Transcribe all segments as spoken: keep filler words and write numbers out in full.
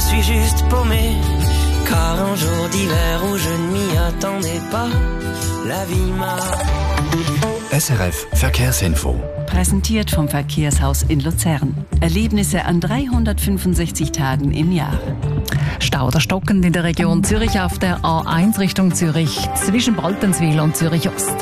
suis juste paumé, car un jour d'hiver où je ne m'y attendais pas, la vie m'a... S R F Verkehrsinfo. Präsentiert vom Verkehrshaus in Luzern. Erlebnisse an dreihundertfünfundsechzig Tagen im Jahr. Stau oder stockend in der Region Zürich auf der A eins Richtung Zürich zwischen Baltenswil und Zürich Ost.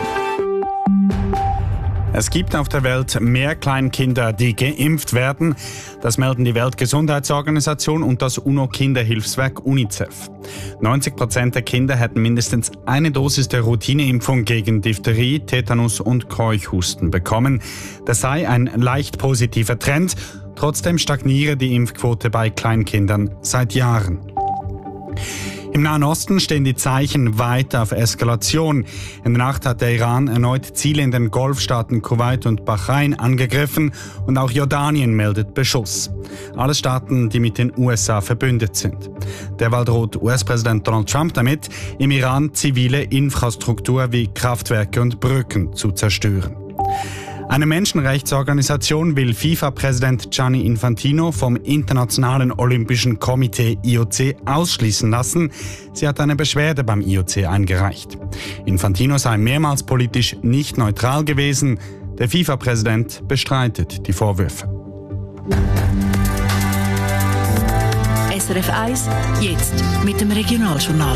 Es gibt auf der Welt mehr Kleinkinder, die geimpft werden. Das melden die Weltgesundheitsorganisation und das UNO-Kinderhilfswerk UNICEF. neunzig Prozent der Kinder hätten mindestens eine Dosis der Routineimpfung gegen Diphtherie, Tetanus und Keuchhusten bekommen. Das sei ein leicht positiver Trend. Trotzdem stagniere die Impfquote bei Kleinkindern seit Jahren. Im Nahen Osten stehen die Zeichen weiter auf Eskalation. In der Nacht hat der Iran erneut Ziele in den Golfstaaten Kuwait und Bahrain angegriffen und auch Jordanien meldet Beschuss. Alles Staaten, die mit den U S A verbündet sind. Derweil droht U S-Präsident Donald Trump damit, im Iran zivile Infrastruktur wie Kraftwerke und Brücken zu zerstören. Eine Menschenrechtsorganisation will FIFA-Präsident Gianni Infantino vom Internationalen Olympischen Komitee I O C ausschließen lassen. Sie hat eine Beschwerde beim I O C eingereicht. Infantino sei mehrmals politisch nicht neutral gewesen. Der FIFA-Präsident bestreitet die Vorwürfe. S R F eins, jetzt mit dem Regionaljournal.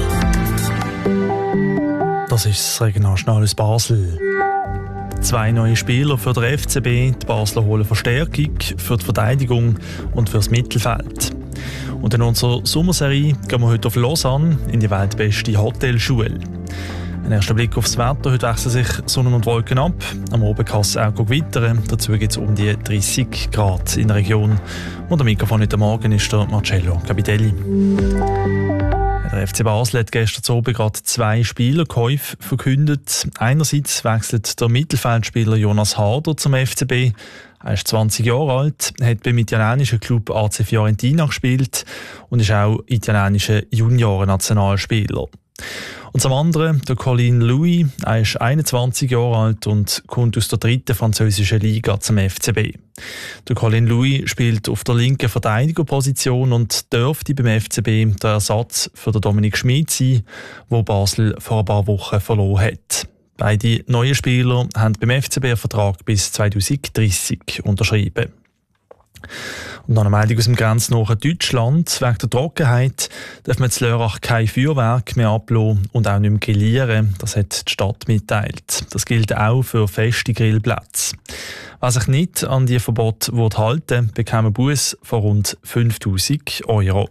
Das ist das Regionaljournal aus Basel. Zwei neue Spieler für den F C B. Die Basler holen Verstärkung für die Verteidigung und für das Mittelfeld. Und in unserer Sommerserie gehen wir heute auf Lausanne in die weltbeste Hotelschule. Ein erster Blick aufs Wetter. Heute wechseln sich Sonne und Wolken ab. Am Abend kann es auch gewittern. Dazu gibt es um die dreißig Grad in der Region. Und am Mikrofon heute Morgen ist der Marcello Capitelli. Der F C Basel hat gestern Abend gerade zwei Spielerkäufe verkündet. Einerseits wechselt der Mittelfeldspieler Jonas Harder zum F C B. Er ist zwanzig Jahre alt, hat beim italienischen Club A C Fiorentina gespielt und ist auch italienischer Junioren-Nationalspieler. Und zum anderen der Colin Louis. Er ist einundzwanzig Jahre alt und kommt aus der dritten französischen Liga zum F C B. Der Colin Louis spielt auf der linken Verteidigerposition und dürfte beim F C B der Ersatz für den Dominik Schmid sein, wo Basel vor ein paar Wochen verloren hat. Beide neuen Spieler haben beim F C B einen Vertrag bis zweitausenddreißig unterschrieben. Und noch eine Meldung aus dem grenznahen Deutschland. Wegen der Trockenheit darf man in Lörrach kein Feuerwerk mehr ablassen und auch nicht mehr grillieren. Das hat die Stadt mitteilt. Das gilt auch für feste Grillplätze. Wer sich nicht an die Verbote halten will, bekommt einen Buß von rund fünftausend Euro.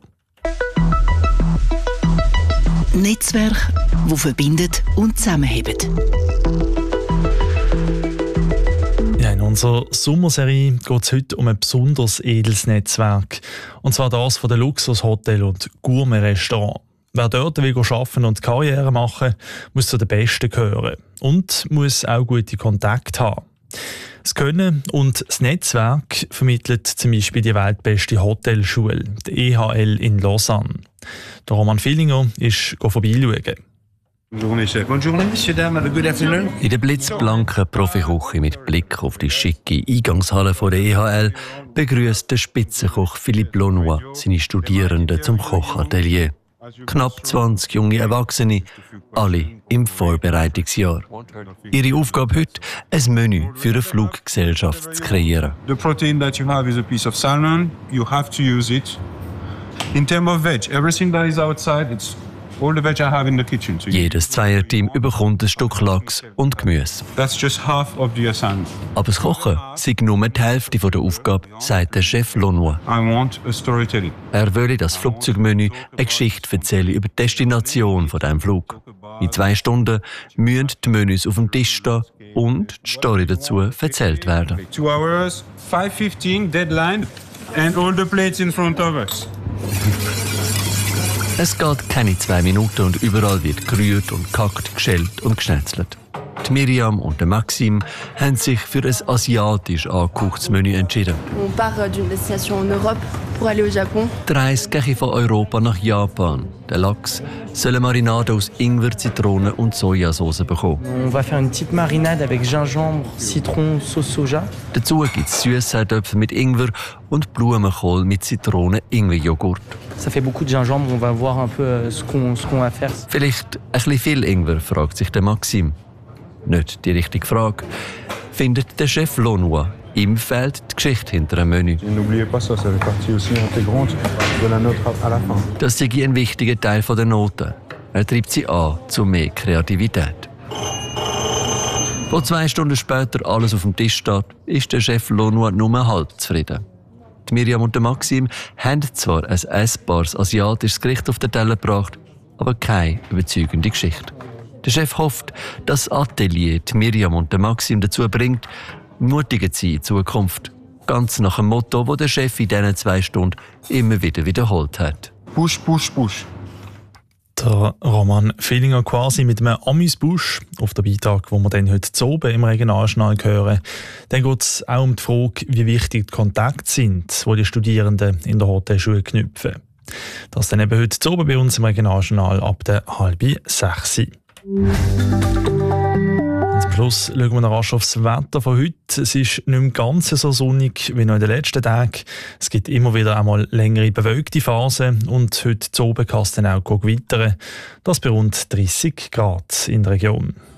Netzwerk, das verbindet und zusammenhält. Ja, in unserer Sommerserie geht es heute um ein besonders edles Netzwerk. Und zwar das von den Luxushotel- und Gourmet-Restaurants. Wer dort will arbeiten und Karriere machen, muss zu den Besten gehören. Und muss auch gute Kontakte haben. Das Können und das Netzwerk vermittelt zum Beispiel die weltbeste Hotelschule, die E H L in Lausanne. Der Roman Villinger ist vorbeischauen. In der blitzblanken Profiküche mit Blick auf die schicke Eingangshalle der E H L begrüßt der Spitzenkoch Philippe Launois seine Studierenden zum Kochatelier. Knapp zwanzig junge Erwachsene, alle im Vorbereitungsjahr. Ihre Aufgabe heute, ein Menü für eine Fluggesellschaft zu kreieren. The protein that you have is a piece of salmon. You have to use it. In terms of veg, everything that is outside, it's all the veg I have in the kitchen. So Jedes Zweierteam bekommt ein Stück Lachs und Gemüse. That's just half of the assignment. Aber das Kochen sei nur die Hälfte der Aufgabe, sagt der Chef Launois. I want a storytelling. Er würde das Flugzeugmenü eine Geschichte erzählen über die Destination von diesem Flug. In zwei Stunden müssen die Menüs auf dem Tisch stehen und die Story dazu erzählt werden. Two hours, five fifteen, deadline, and all the plates in front of us. Es geht keine zwei Minuten und überall wird gerührt und gehackt, geschält und geschnetzelt. Die Miriam und der Maxim haben sich für ein asiatisch angehauchtes Menü entschieden. On part d'une destination en Europe pour aller au Japon. Die Reise geht von Europa nach Japan. Der Lachs soll eine Marinade aus Ingwer, Zitrone und Sojasauce bekommen. On va faire une petite marinade avec gingembre, citron, sauce soja. Dazu gibt es Süßseitöpfe mit Ingwer und Blumenkohl mit Zitrone-Ingwer-Joghurt. Ça fait beaucoup de gingembre, on va voir un peu ce qu'on, ce qu'on va faire. Vielleicht ein bisschen viel Ingwer, fragt sich der Maxim. Nicht die richtige Frage. Findet der Chef Launois. Ihm fehlt die Geschichte hinter einem Menü. N'oubliez pas ça, ça fait partie aussi intégrante de la note à la fin. Das sei ein wichtiger Teil der Noten. Er treibt sie an zu mehr Kreativität. Wo zwei Stunden später alles auf dem Tisch steht, ist der Chef Launois nur halb zufrieden. Die Miriam und der Maxim haben zwar ein essbares asiatisches Gericht auf den Teller gebracht, aber keine überzeugende Geschichte. Der Chef hofft, dass das Atelier die Miriam und der Maxim dazu bringt, mutiger zu sein in Zukunft. Ganz nach dem Motto, das der Chef in diesen zwei Stunden immer wieder wiederholt hat. Push, push, push. Der Roman Villinger quasi mit einem Amüsbusch auf den Beitrag, den wir dann heute zu oben im Regionaljournal hören. Dann geht es auch um die Frage, wie wichtig die Kontakte sind, die die Studierenden in der Hotelschule knüpfen. Das dann eben heute zu oben bei uns im Regionaljournal ab der halb sechs. Zum Schluss schauen wir noch rasch aufs Wetter von heute. Es ist nicht mehr ganz so sonnig wie noch in den letzten Tagen. Es gibt immer wieder einmal längere bewölkte Phasen und heute zu oben kann es dann auch gewittern. Das bei rund dreissig Grad in der Region.